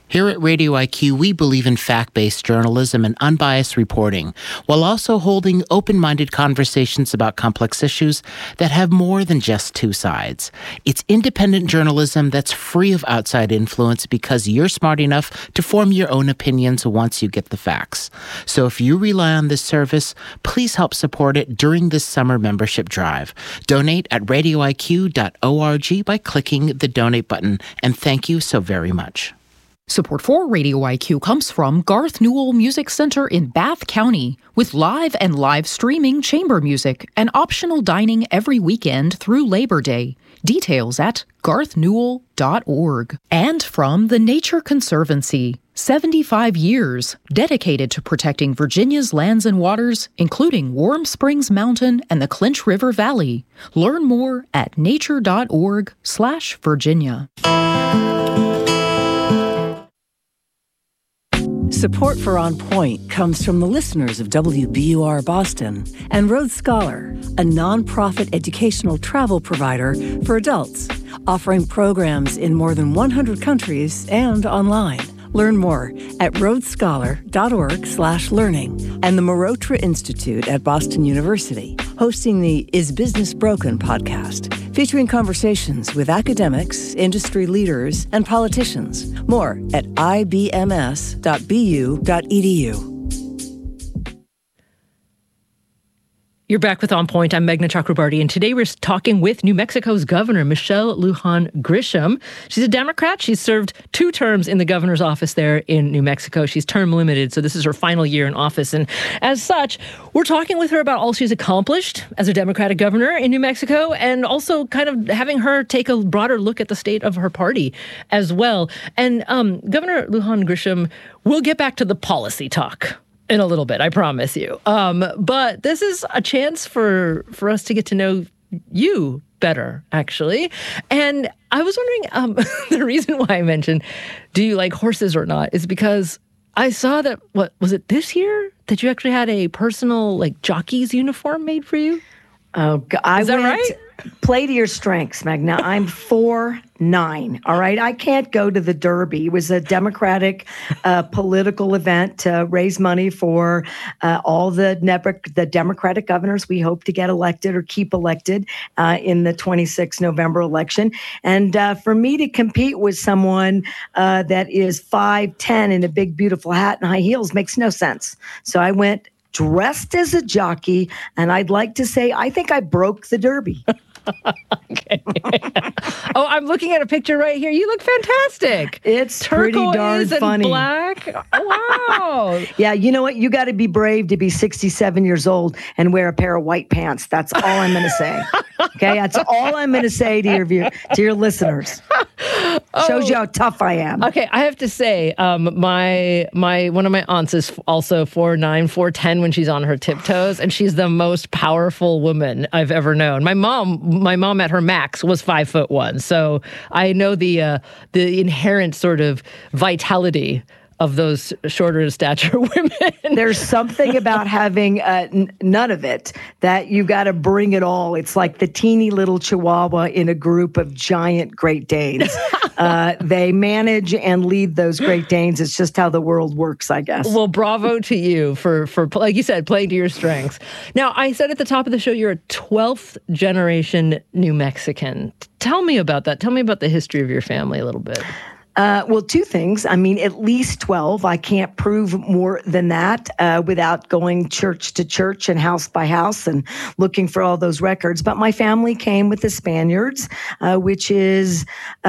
Here at Radio IQ, we believe in fact-based journalism and unbiased reporting, while also holding open-minded conversations about complex issues that have more than just two sides. It's independent journalism that's free of outside influence because you're smart enough to form your own opinions once you get the facts. So if you rely on this service, please help support it during this summer membership drive. Donate at radioiq.org by clicking the donate button, and thank you so very much. Support for Radio IQ comes from Garth Newell Music Center in Bath County, with live and live streaming chamber music and optional dining every weekend through Labor Day. Details at garthnewell.org. And from the Nature Conservancy, 75 years dedicated to protecting Virginia's lands and waters, including Warm Springs Mountain and the Clinch River Valley. Learn more at nature.org/Virginia. Support for On Point comes from the listeners of WBUR Boston and Road Scholar, a nonprofit educational travel provider for adults, offering programs in more than 100 countries and online. Learn more at roadscholar.org/learning, and the Marotra Institute at Boston University, hosting the Is Business Broken podcast, featuring conversations with academics, industry leaders, and politicians. More at ibms.bu.edu. You're back with On Point. I'm Meghna Chakrabarty, and today we're talking with New Mexico's Governor, Michelle Lujan Grisham. She's a Democrat. She's served 2 terms in the governor's office there in New Mexico. She's term limited, so this is her final year in office. And as such, we're talking with her about all she's accomplished as a Democratic governor in New Mexico, and also kind of having her take a broader look at the state of her party as well. And Governor Lujan Grisham, we'll get back to the policy talk in a little bit, I promise you. But this is a chance for us to get to know you better, actually. And I was wondering, the reason why I mentioned, do you like horses or not, is because I saw that, what, was it this year that you actually had a personal, like, jockey's uniform made for you? Oh, is that right? Play to your strengths, Meghna. I'm 4'9", all right? I can't go to the Derby. It was a Democratic political event to raise money for all the Democratic governors we hope to get elected or keep elected in the 26th November election. And for me to compete with someone that is 5'10" in a big, beautiful hat and high heels makes no sense. So I went dressed as a jockey, and I'd like to say I think I broke the Derby. Okay. Oh, I'm looking at a picture right here. You look fantastic. It's turquoise pretty darn funny. And black. Wow. Yeah, you know what? You got to be brave to be 67 years old and wear a pair of white pants. That's all I'm going to say. Okay, that's all I'm going to say to your listeners. Shows you how tough I am. Okay, I have to say, my one of my aunts is also 4'9", 4'10" when she's on her tiptoes, and she's the most powerful woman I've ever known. My mom at her max was 5'1", so I know the inherent sort of vitality of those shorter stature women. There's something about having none of it that you got to bring it all. It's like the teeny little Chihuahua in a group of giant Great Danes. They manage and lead those Great Danes. It's just how the world works, I guess. Well, bravo to you for like you said, playing to your strengths. Now, I said at the top of the show, you're a 12th generation New Mexican. Tell me about that. Tell me about the history of your family a little bit. Well, 2 things. I mean, at least 12. I can't prove more than that without going church to church and house by house and looking for all those records. But my family came with the Spaniards, which is,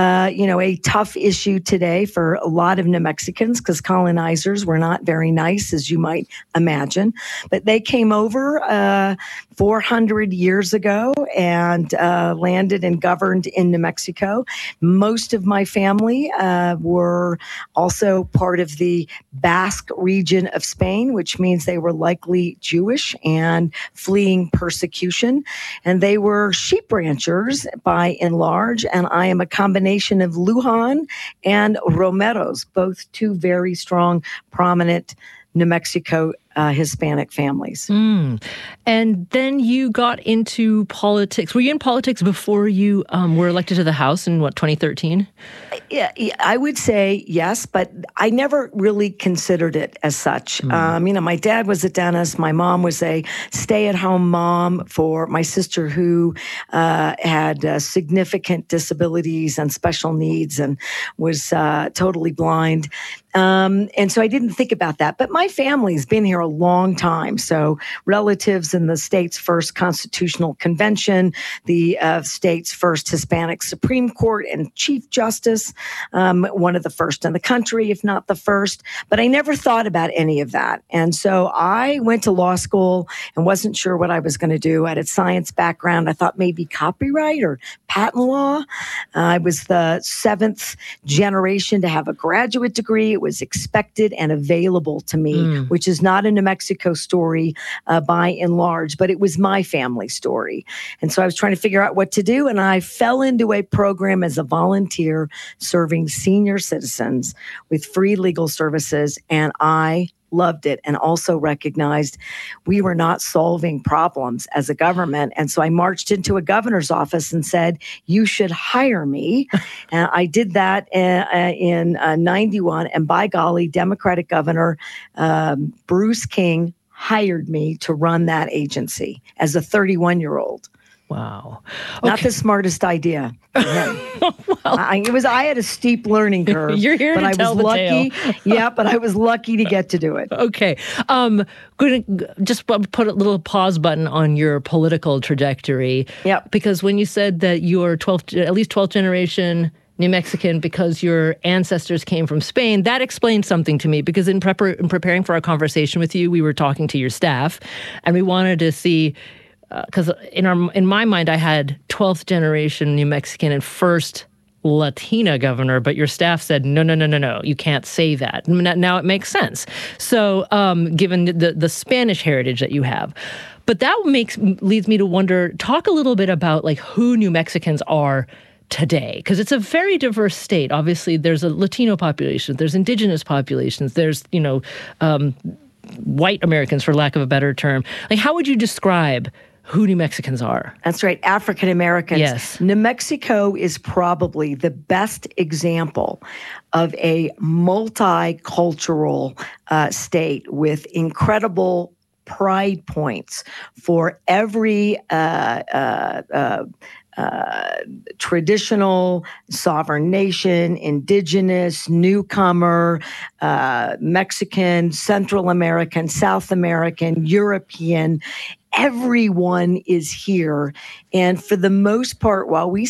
a tough issue today for a lot of New Mexicans because colonizers were not very nice, as you might imagine. But they came over 400 years ago and landed and governed in New Mexico. Most of my family were also part of the Basque region of Spain, which means they were likely Jewish and fleeing persecution. And they were sheep ranchers by and large. And I am a combination of Lujan and Romeros, both 2 very strong, prominent New Mexico Hispanic families. And then you got into politics. Were you in politics before you were elected to the House in, 2013? Yeah, I would say yes, but I never really considered it as such. My dad was a dentist. My mom was a stay-at-home mom for my sister who had significant disabilities and special needs and was totally blind. And so I didn't think about that. But my family's been here a long time. So relatives in the state's first constitutional convention, the state's first Hispanic Supreme Court and Chief Justice, one of the first in the country, if not the first. But I never thought about any of that. And so I went to law school and wasn't sure what I was going to do. I had a science background. I thought maybe copyright or patent law. I was the seventh generation to have a graduate degree. It was expected and available to me, which is not a New Mexico story by and large, but it was my family story. And so I was trying to figure out what to do, and I fell into a program as a volunteer serving senior citizens with free legal services, and I loved it and also recognized we were not solving problems as a government. And so I marched into a governor's office and said, you should hire me. And I did that in 91. And by golly, Democratic Governor Bruce King hired me to run that agency as a 31-year-old. Wow. Okay. Not the smartest idea. I had a steep learning curve. You're here to tell the tale. Yeah, but I was lucky to get to do it. Okay. Going to just put a little pause button on your political trajectory. Yeah. Because when you said that you're at least 12th generation New Mexican because your ancestors came from Spain, that explained something to me, because in preparing for our conversation with you, we were talking to your staff, and we wanted to see, because in my mind, I had 12th generation New Mexican and first Latina governor, but your staff said, no, you can't say that. Now it makes sense. So given the Spanish heritage that you have. But that leads me to wonder, talk a little bit about like who New Mexicans are today, because it's a very diverse state. Obviously, there's a Latino population, there's indigenous populations, there's, white Americans, for lack of a better term. Like, how would you describe who New Mexicans are? That's right, African Americans. Yes. New Mexico is probably the best example of a multicultural state with incredible pride points for every traditional, sovereign nation, indigenous, newcomer, Mexican, Central American, South American, European. Everyone is here. And for the most part, while we